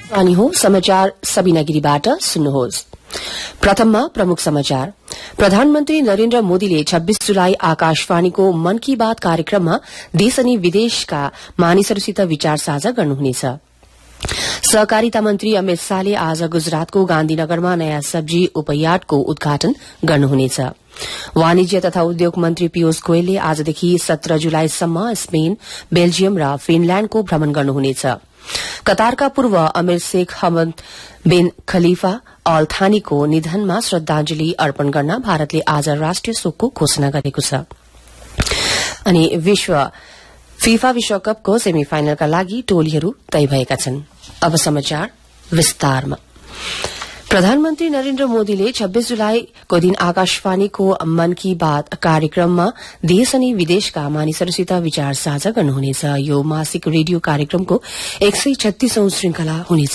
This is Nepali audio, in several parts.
अनि हो समाचार सबिना गिरीबाट सुन्नुहोस्। प्रथममा प्रमुख समाचार। प्रधानमन्त्री नरेन्द्र मोदीले 26 जुलाई आकाशवाणीको मन की बात कार्यक्रममा देश अनि विदेशका मानिसहरूसित विचार साझा गर्नुहुनेछ। सहकारिता मन्त्री अमित शाहले आज गुजरातको गान्धीनगरमा नयाँ सब्जी उपयार्डको उद्घाटन गर्नुहुनेछ। वाणिज्य तथा उद्योग मन्त्री पीयूष गोयलले आजदेखि 17 जुलाईसम्म स्पेन, बेल्जियम र फिनल्याण्डको भ्रमण गर्नुहुनेछ। कतारका पूर्व अमीर शेख हमद बिन खलीफा अल थानीको निधनमा श्रद्धांजलि अर्पण गर्न भारतले आज राष्ट्रिय शोकको घोषणा गरेको छ। अनि फीफा विश्वकपको सेमिफाइनलका लागि टोलीहरू तय भएका छन्। अब समाचार विस्तारमा। प्रधानमन्त्री नरेन्द्र मोदीले 26 जुलाईको दिन आकाशवाणीको मन की बात कार्यक्रममा देश अनि विदेशका मानिसहरूसित विचार साझा गर्नुहुनेछ। यो मासिक रेडियो कार्यक्रमको 136औं श्रृंखला हुनेछ।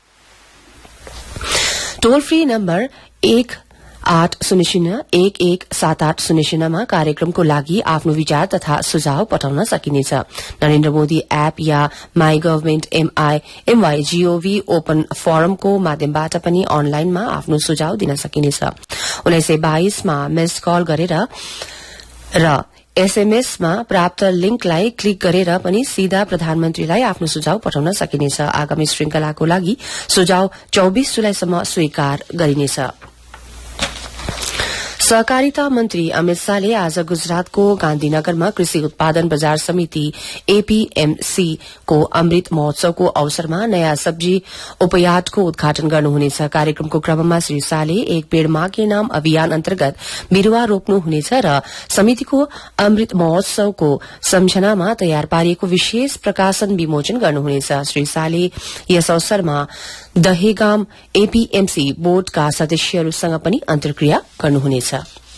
टोल फ्री नम्बर 1-800-117800 मा कार्यक्रमको लागि आफ्नो विचार तथा सुझाव पठाउन सकिनेछ। Narendra Modi app yeah my government MyGov open फोरमको माध्यमबाट पनि अनलाइनमा आफ्नो सुझाव दिन सकिनेछ। 1922 मा मिस कल गरेर र एसएमएसमा प्राप्त लिंकलाई क्लिक गरेर पनि सीधा प्रधानमन्त्रीलाई आफ्नो सुझाव पठाउन सकिनेछ। आगामी श्रृंखलाको लागि सुझाव 24 जुलाईसम्म स्वीकार गरिनेछ। सहकारिता मन्त्री अमित शाहले आज गुजरातको गान्धीनगरमा कृषि उत्पादन बजार समिति APMC को अमृत महोत्सवको अवसरमा नयाँ सब्जी उपयार्डको उद्घाटन गर्नुहुनेछ। कार्यक्रमको क्रममा श्री शाहले एक पेड़ मां के नाम अभियान अन्तर्गत बिरूवा रोप्नुहुनेछ र समितिको अमृत महोत्सवको सम्झनामा तयार पारिएको विशेष प्रकाशन विमोचन गर्नुहुनेछ। श्री शाहले यस अवसरमा दहेगाम APMC बोर्डका सदस्यहरूसँग पनि अन्तर्क्रिया गर्नुहुनेछ।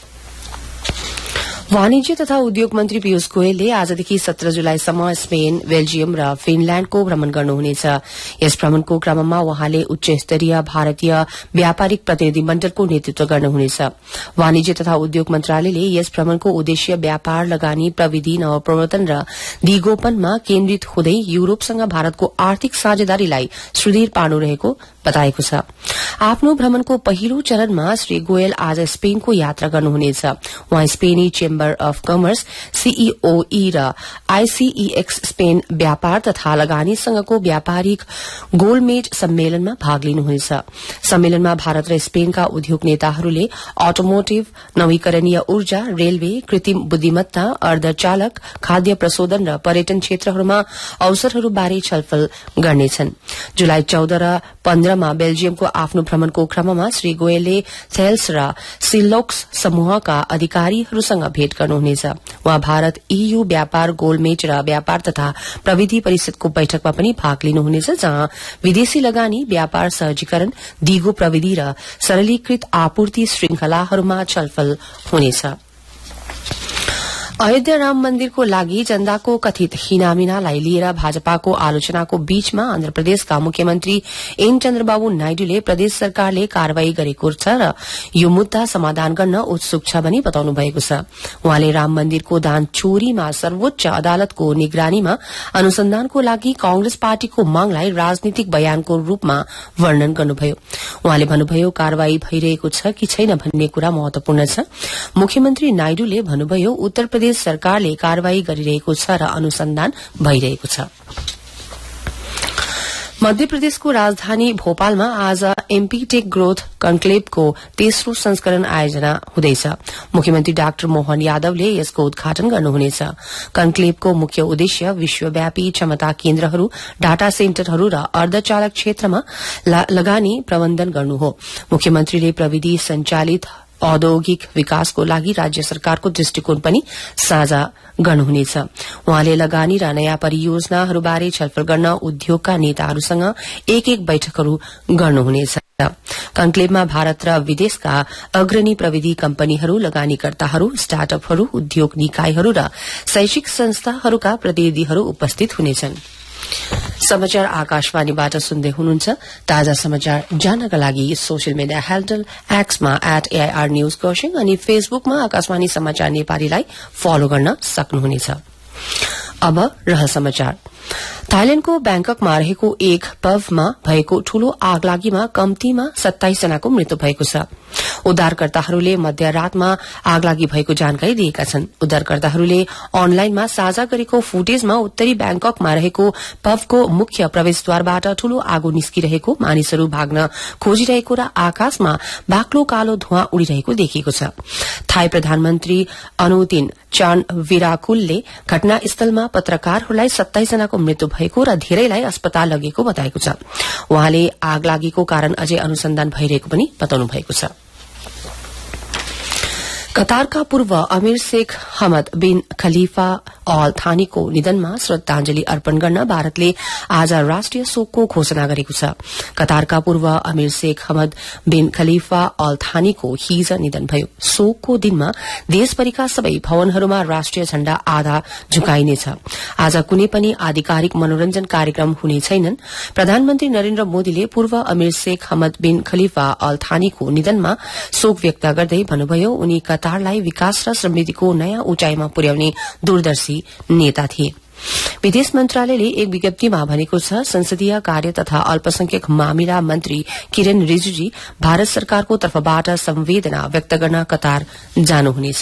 वाणिज्य तथा उद्योग मन्त्री पीयूष गोयलले आजदेखि 17 जुलाईसम्म स्पेन, बेल्जियम र फिनल्याण्डको भ्रमण गर्नुहुनेछ। यस भ्रमणको क्रममा वहाँले उच्च स्तरीय भारतीय व्यापारिक प्रतिनिधि मण्डलको नेतृत्व गर्नुहुनेछ। वाणिज्य तथा उद्योग मन्त्रालयले यस भ्रमणको उद्देश्य व्यापार, लगानी, प्रविधि, नवप्रवर्तन र दिगोपनमा केन्द्रित हुँदै यूरोपसँग भारतको आर्थिक साझेदारीलाई सुदृढ़ पार्नु रहेको बताएको छ। आफ्नो भ्रमणको पहिलो चरणमा श्री गोयल आज स्पेनको यात्रा गर्नुहुनेछ। वहाँ स्पेनी चेम्बर अफ कमर्स CEOE र ICEX स्पेन व्यापार तथा लगानीसँगको व्यापारिक गोलमेज सम्मेलनमा भाग लिनुहुनेछ। सम्मेलनमा भारत र स्पेनका उद्योग नेताहरूले अटोमोटिभ, नवीकरणीय ऊर्जा, रेलवे, कृत्रिम बुद्धिमत्ता, अर्धचालक, खाद्य प्रशोधन र पर्यटन क्षेत्रहरूमा अवसरहरूबारे छलफल गर्नेछन्। जुलाई 14 र 15 मा बेल्जियमको आफ्नो भ्रमणको क्रममा श्री गोयलले थेल्स र सिलोक्स समूहका अधिकारीहरूसँग भेट गर्नुहुनेछ। वहाँ भारत EU व्यापार गोलमेज र व्यापार तथा प्रविधि परिषदको बैठकमा पनि भाग लिनुहुनेछ, जहाँ विदेशी लगानी, व्यापार सहजीकरण, दिगो प्रविधि र सरलीकृत आपूर्ति श्रृंखलाहरूमा छलफल हुनेछ। अयोध्या राम मन्दिरको लागि चन्दाको कथित हिनामिनालाई लिएर भाजपाको आलोचनाको बीचमा आन्ध्र प्रदेशका मुख्यमन्त्री एन चन्द्रबाबु नाइडूले प्रदेश सरकारले कार्यवाही गरेको छ र यो मुद्दा समाधान गर्न उत्सुक छ भनी बताउनु भएको छ। उहाँले राम मन्दिरको दान चोरीमा सर्वोच्च अदालतको निगरानीमा अनुसन्धानको लागि कांग्रेस पार्टीको मागलाई राजनीतिक बयानको रूपमा वर्णन गर्नुभयो। उहाँले भन्नुभयो, कार्यवाही भइरहेको छ कि छैन भन्ने कुरा महत्वपूर्ण छ। मुख्यमन्त्री नाइडूले भन्नुभयो, उत्तर प्रदेश सरकारले कार्यवाही गरिरहेको छ र अनुसन्धान भइरहेको छ। मध्य प्रदेशको राजधानी भोपालमा आज MP टेक ग्रोथ कन्क्लेभको तेस्रो संस्करण आयोजना हुँदैछ। मुख्यमन्त्री डाक्टर मोहन यादवले यसको उद्घाटन गर्नुहुनेछ। कन्क्लेभको मुख्य उद्देश्य विश्वव्यापी क्षमता केन्द्रहरू, डाटा सेन्टरहरू र अर्धचालक क्षेत्रमा लगानी प्रबन्धन गर्नु हो। मुख्यमन्त्रीले प्रविधि संचालित औद्योगिक विकासको लागि राज्य सरकारको दृष्टिकोण पनि साझा गर्नुहुनेछ। उहाँले लगानी र नयाँ परियोजनाहरूबारे छलफल गर्न उद्योगका नेताहरूसँग एक बैठकहरू गर्नुहुनेछ। कन्क्लेभमा भारत र विदेशका अग्रणी प्रविधि कम्पनीहरू, लगानीकर्ताहरू, स्टार्टअपहरू, उद्योग निकायहरू र शैक्षिक संस्थाहरूका प्रतिनिधिहरू उपस्थित हुनेछन्। समाचार आकाशवाणीबाट सुन्दै हुनुहुन्छ। ताजा समाचार जान्नका लागि social media handle एक्समा @AIR news Kurseong अनि फेसबुकमा आकाशवाणी समाचार नेपालीलाई फलो गर्न सक्नुहुनेछ। अब समाचार। थाइल्याण्डको ब्याङककमा रहेको एक पबमा भएको ठूलो आगलागीमा कम्तीमा 27 जनाको मृत्यु भएको छ। उद्धारकर्ताहरूले मध्यरातमा आगलागी भएको जानकारी दिएका छन्। उद्धारकर्ताहरूले अनलाइनमा साझा गरेको फुटेजमा उत्तरी ब्याङककमा रहेको पबको मुख्य प्रवेशद्वारबाट ठूलो आगो निस्किरहेको, मानिसहरू भाग्न खोजिरहेको र आकाशमा बाक्लो कालो धुवाँ उडिरहेको देखिएको छ। थाई प्रधानमन्त्री अनुतिन चानविराकुलले घटनास्थलमा पत्रकारहरूलाई 27 जनाको मृत्यु भएको र धेरैलाई अस्पताल लगेको बताएको छ। उहाँले आगलागीको कारण अझै अनुसन्धान भइरहेको पनि बताउनु भएको छ। कतारका पूर्व अमीर शेख हमद बिन खलीफा अल थानीको निधनमा श्रद्धांजलि अर्पण गर्न भारतले आज राष्ट्रिय शोकको घोषणा गरेको छ। कतारका पूर्व अमीर शेख हमद बिन खलीफा अल थानीको हिज निधन भयो। शोकको दिनमा देशभरिका सबै भवनहरूमा राष्ट्रिय झण्डा आधा झुकाइनेछ। आज कुनै पनि आधिकारिक मनोरञ्जन कार्यक्रम हुने छैनन्। प्रधानमन्त्री नरेन्द्र मोदीले पूर्व अमीर शेख हमद बिन खलीफा अल थानीको निधनमा शोक व्यक्त गर्दै भन्नुभयो, उनी कतारलाई विकास र समृद्धिको नयाँ उचाइमा पुर्याउने दूरदर्शी नेता थिए। विदेश मन्त्रालयले एक विज्ञप्तिमा भनेको छ, संसदीय कार्य तथा अल्पसंख्यक मामिला मन्त्री किरेन रिजिजू भारत सरकारको तर्फबाट संवेदना व्यक्त गर्न कतार जानुहुनेछ।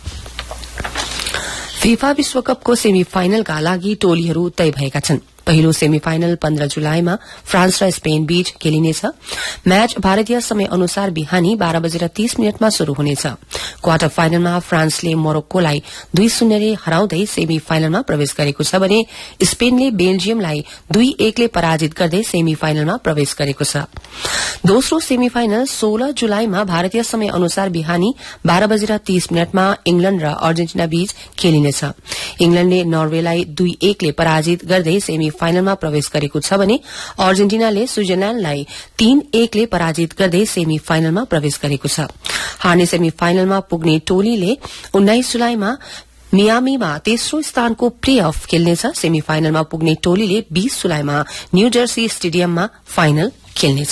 फीफा विश्वकपको सेमी फाइनलका लागि टोलीहरू तय भएका छन्। पहिलो सेमी फाइनल 15 जुलाईमा फ्रान्स र स्पेन बीच खेलिनेछ। म्याच भारतीय समय अनुसार बिहानी 12:30 शुरू हुनेछ। क्वार्टर फाइनलमा फ्रान्सले मोरक्कोलाई 2-0 ले हराउँदै सेमी फाइनलमा प्रवेश गरेको छ भने स्पेनले बेल्जियमलाई 2-1 ले पराजित गर्दै सेमी फाइनलमा प्रवेश गरेको छ। दोस्रो सेमी फाइनल 16 जुलाईमा भारतीय समय अनुसार बिहानी 12:30 इंग्लैण्ड र अर्जेन्टिना बीच खेलिनेछ। इंग्लैण्डले नर्वेलाई 2-1 ले पराजित गर्दै सेमी फाइनलमा प्रवेश गरेको छ भने अर्जेन्टिनाले स्विजरल्याण्डलाई 3-1 ले पराजित गर्दै सेमी फाइनलमा प्रवेश गरेको छ। हार्ने सेमी फाइनलमा पुग्ने टोलीले 19 जुलाईमा मियामीमा तेस्रो स्थानको प्ले अफ खेल्नेछ। सेमी फाइनलमा पुग्ने टोलीले 20 जुलाईमा न्यू जर्सी स्टेडियममा फाइनल खेल्नेछ।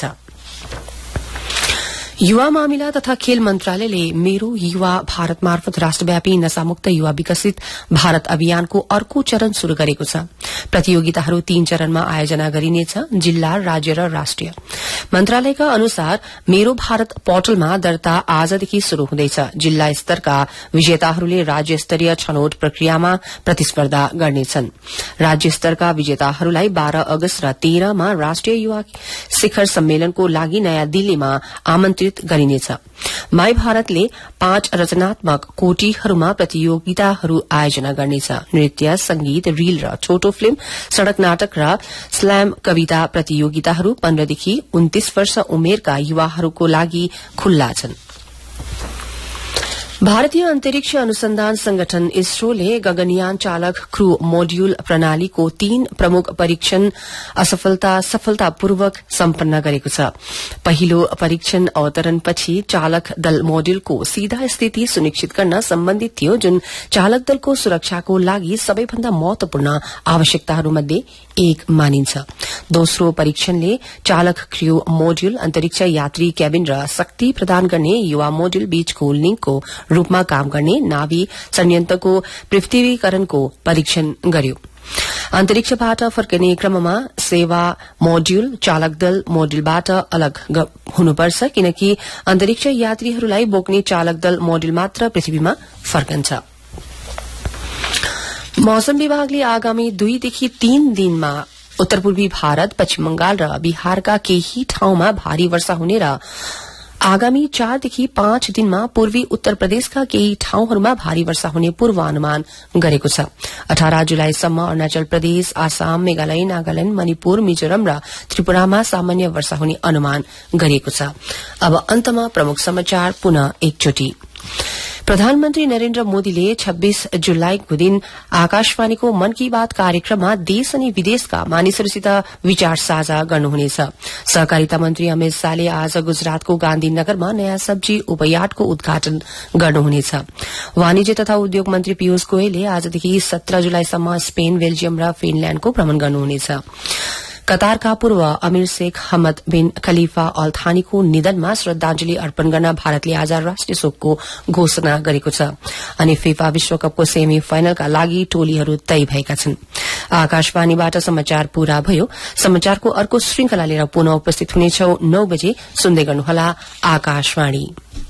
युवा मामिला तथा खेल मन्त्रालयले मेरो युवा भारत मार्फत राष्ट्रव्यापी नशामुक्त युवा विकसित भारत अभियानको अर्को चरण शुरू गरेको छ। प्रतियोगिताहरू 3 चरणमा आयोजना गरिनेछ, जिल्ला, राज्य र राष्ट्रिय। मन्त्रालयका अनुसार मेरो भारत पोर्टलमा दर्ता आजदेखि शुरू हुँदैछ। जिल्ला स्तरका विजेताहरूले राज्य स्तरीय छनौट प्रक्रियामा प्रतिस्पर्धा गर्नेछन्। राज्य स्तरका विजेताहरूलाई 12 अगस्त र 13 मा राष्ट्रिय युवा शिखर सम्मेलनको लागि नयाँ दिल्लीमा आमन्त्रित गरिनेछ। माई भारतले 5 रचनात्मक कोटीहरूमा प्रतियोगिताहरू आयोजना गर्नेछ। नृत्य, संगीत, रील र छोटो फिल्म, सड़क नाटक र स्ल्याम कविता प्रतियोगिताहरू 15 देखि 29 वर्ष उमेरका युवाहरूको लागि खुल्ला छन्। भारतीय अन्तरिक्ष अनुसन्धान संगठन इसरोले गगनयान चालक क्रू मोड्यूल प्रणालीको 3 प्रमुख परीक्षण सफलतापूर्वक सम्पन्न गरेको छ। पहिलो परीक्षण अवतरणपछि चालक दल मोड्यूलको सीधा स्थिति सुनिश्चित गर्न सम्बन्धित थियो, जुन चालक दलको सुरक्षाको लागि सबैभन्दा महत्वपूर्ण आवश्यकताहरूमध्ये एक मानिन्छ। दोस्रो परीक्षणले चालक क्रू मोड्यूल, अन्तरिक्ष यात्री क्याबिन र शक्ति प्रदान गर्ने युवा मोड्यूल बीचको लिंकको रूपमा काम गर्ने नाभी संयन्त्रको पृथ्वीकरणको परीक्षण गर्यो। अन्तरिक्षबाट फर्कने क्रममा सेवा मोड्यूल चालक दल मोड्यूलबाट अलग हुनुपर्छ, किनकि अन्तरिक्ष यात्रीहरूलाई बोक्ने चालक दल मोड्यूल मात्र पृथ्वीमा फर्कन्छ। मौसम विभागले आगामी 2 देखि 3 दिनमा उत्तर पूर्वी भारत, पश्चिम बंगाल र बिहारका केही ठाउँमा भारी वर्षा हुने र आगामी 4 देखि 5 दिनमा पूर्वी उत्तर प्रदेशका केही ठाउँहरूमा भारी वर्षा हुने पूर्वानुमान गरेको छ। 18 जुलाईसम्म अरूणाचल प्रदेश, आसाम, मेघालय, नागाल्याण्ड, मणिपुर, मिजोरम र त्रिपुरामा सामान्य वर्षा हुने अनुमान गरिएको छ। अब अन्तमा प्रमुख समाचार पुनः एकचोटि। प्रधानमन्त्री नरेन्द्र मोदीले 26 जुलाईको दिन आकाशवाणीको मन की बात कार्यक्रममा देश अनि विदेशका मानिसहरूसित विचार साझा गर्नुहुनेछ। सहकारिता मन्त्री अमित शाहले आज गुजरातको गान्धीनगरमा नयाँ सब्जी उपयार्डको उद्घाटन गर्नुहुनेछ। वाणिज्य तथा उद्योग मन्त्री पीयूष गोयलले आजदेखि 17 जुलाईसम्म स्पेन, बेल्जियम र फिनल्याण्डको भ्रमण गर्नुहुनेछ। कतारका पूर्व अमीर शेख हमद बिन खलीफा अल थानीको निधनमा श्रद्धांजलि अर्पण गर्न भारतले आज राष्ट्रिय शोकको घोषणा गरेको छ अनि फिफा विश्वकपको सेमी फाइनलका लागि टोलीहरू तय भएका छन्। आकाशवाणीबाट समाचार पूरा भयो। समाचारको अर्को श्रृंखला लिएर पुनः उपस्थित हुनेछौ 9 बजे। सुन्दै गर्नुहोला आकाशवाणी।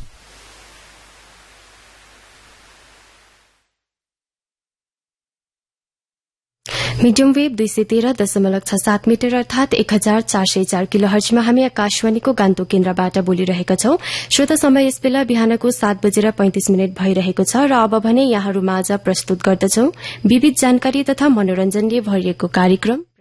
मीडियम वेव 213.67 मिटर अर्थात 1404 किलोहर्जमा हामी आकाशवाणीको गान्तोक केन्द्रबाट बोलिरहेका छौं। श्रोता समय यस बेला बिहानको 7:35 भइरहेको छ र अब भने यहाँहरूमाझ प्रस्तुत गर्दछौं विविध जानकारी तथा मनोरञ्जनले भरिएको कार्यक्रम